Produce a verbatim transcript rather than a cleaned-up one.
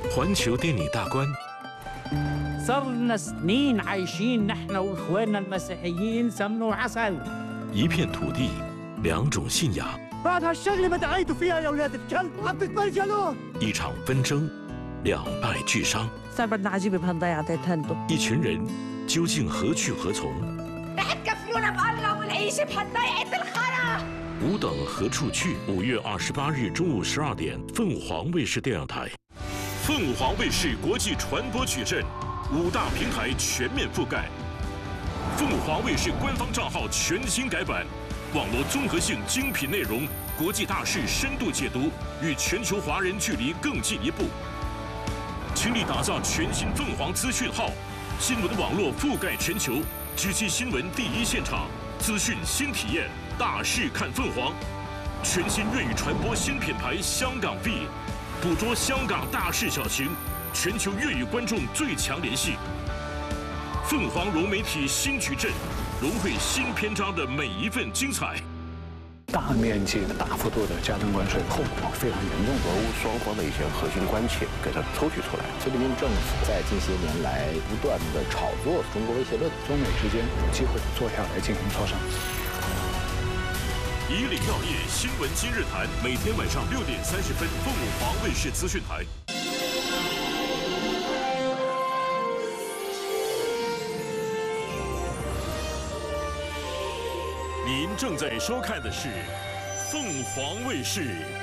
环球电影大观。 صرنا سنين عايشين نحن واخواننا المسيحيين سمن وعسل. 一片土地，两种信仰。 بعد هالشغلة ما دعيتوا فيها يا أولاد الكلب، عم تتبرجلوا. 一场纷争，两败俱伤。 صار بدنا عجيبة بهالضيعة هندو. 一群人究竟何去何从？ رح تكفلونا بالله والعيشة بهالضيعة الخرا. 吾等何处去？五月二十八日中午十二点，凤凰卫视电视台。凤凰卫视国际传播矩阵，五大平台全面覆盖。凤凰卫视官方账号全新改版。 网络综合性精品内容，国际大事深度解读，与全球华人距离更进一步。倾力打造全新凤凰资讯号，新闻网络覆盖全球，直击新闻第一现场，资讯新体验，大事看凤凰。全新粤语传播新品牌香港 V， 捕捉香港大事小情，全球粤语观众最强联系。凤凰融媒体新矩阵。 融汇新篇章的每一份精彩。 大面积的、大幅度的加征关税，后果非常严重。 俄乌双方的一些核心关切给它抽取出来。 菲律宾政府在近些年来不断的炒作中国威胁论， 中美之间有机会坐下来进行磋商。 以岭药业新闻今日谈，每天晚上六点三十分，凤凰卫视资讯台。 您正在收看的是凤凰卫视